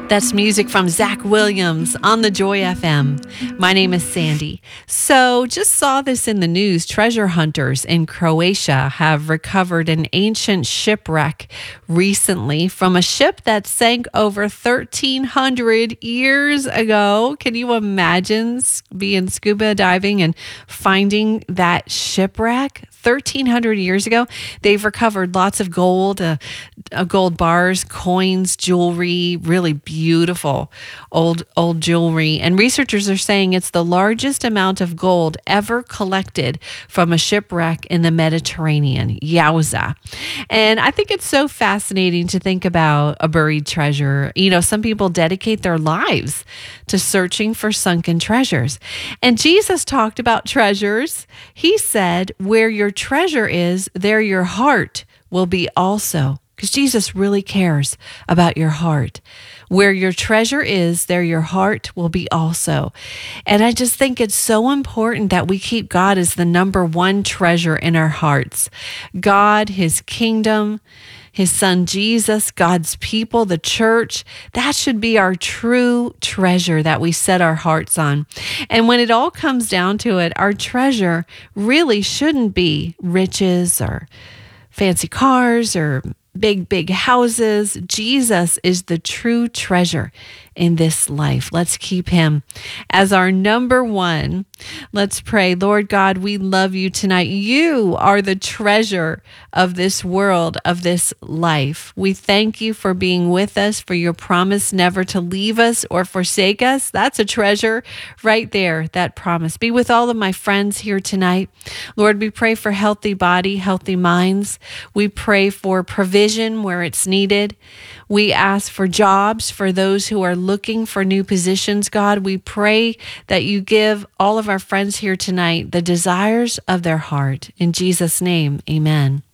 That's music from Zach Williams on the Joy FM. My name is Sandy. So, just saw this in the news. Treasure hunters in Croatia have recovered an ancient shipwreck recently from a ship that sank over 1,300 years ago. Can you imagine being scuba diving and finding that shipwreck 1,300 years ago? They've recovered lots of gold, gold bars, coins, jewelry, really beautiful old jewelry. And researchers are saying it's the largest amount of gold ever collected from a shipwreck in the Mediterranean. Yowza. And I think it's so fascinating to think about a buried treasure. You know, some people dedicate their lives to searching for sunken treasures. And Jesus talked about treasures. He said, where your treasure is, there your heart will be also. Because Jesus really cares about your heart. Where your treasure is, there your heart will be also. And I just think it's so important that we keep God as the number one treasure in our hearts. God, His kingdom, His Son Jesus, God's people, the church, that should be our true treasure that we set our hearts on. And when it all comes down to it, our treasure really shouldn't be riches or fancy cars or big houses. Jesus is the true treasure in this life. Let's keep Him as our number one. Let's pray. Lord God, we love You tonight. You are the treasure of this world, of this life. We thank You for being with us, for Your promise never to leave us or forsake us. That's a treasure right there, that promise. Be with all of my friends here tonight. Lord, we pray for healthy body, healthy minds. We pray for provision where it's needed. We ask for jobs for those who are looking for new positions. God, we pray that You give all of our friends here tonight the desires of their heart. In Jesus' name, amen.